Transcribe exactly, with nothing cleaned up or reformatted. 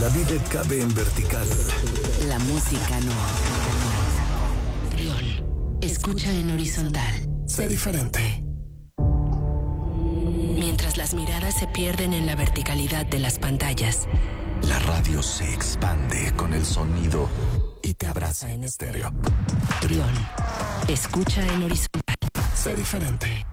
La vida cabe en vertical. La música no. Trión, escucha en horizontal. Sé diferente. Mientras las miradas se pierden en la verticalidad de las pantallas, La radio se expande con el sonido y te abraza en estéreo. Trión, escucha en horizontal. Sé diferente.